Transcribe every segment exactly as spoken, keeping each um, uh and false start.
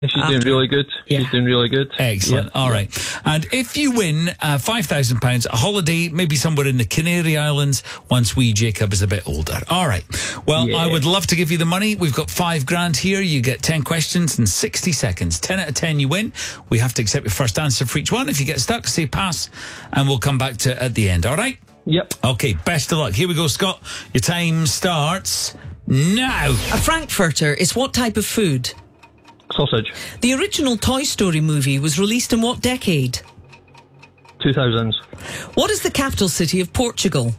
She's After. doing really good. Yeah. She's doing really good. Excellent. Yep. All right. And if you win uh, five thousand pounds, a holiday, maybe somewhere in the Canary Islands, once wee Jacob is a bit older. All right. Well, Yeah. I would love to give you the money. We've got five grand here. You get ten questions in sixty seconds. ten out of ten, you win. We have to accept your first answer for each one. If you get stuck, say pass, and we'll come back to it at the end. All right? Yep. Okay. Best of luck. Here we go, Scott. Your time starts now. A Frankfurter is what type of food? Sausage. The original Toy Story movie was released in what decade? two thousands. What is the capital city of Portugal?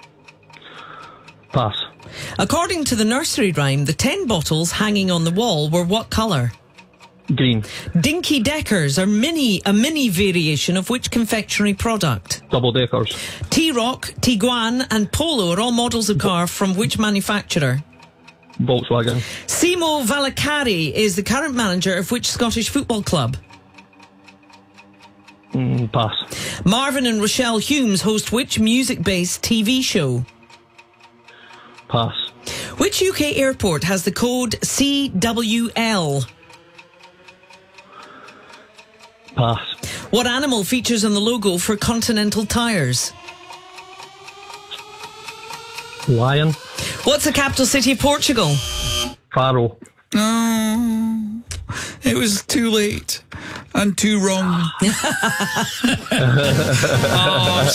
Pass. According to the nursery rhyme, the ten bottles hanging on the wall were what colour? Green. Dinky Deckers are mini, a mini variation of which confectionery product? Double deckers. T-Roc, Tiguan and Polo are all models of car from which manufacturer? Volkswagen. Simo Valakari is the current manager of which Scottish football club? Mm, pass. Marvin and Rochelle Humes host which music-based T V show? Pass. Which U K airport has the code C W L? Pass. What animal features on the logo for Continental Tires? Lion. What's the capital city of Portugal? Faro. Oh, it was too late and too wrong. Oh,